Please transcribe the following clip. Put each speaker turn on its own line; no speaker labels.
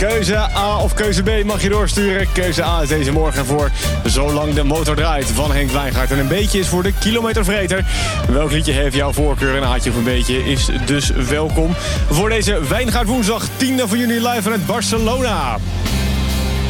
Keuze A of keuze B mag je doorsturen. Keuze A is deze morgen voor Zolang de motor draait van Henk Wijngaard. En een beetje is voor de kilometervreter. Welk liedje heeft jouw voorkeur? Een haatje of een beetje is dus welkom. Voor deze Wijngaard woensdag 10 van juni live vanuit Barcelona.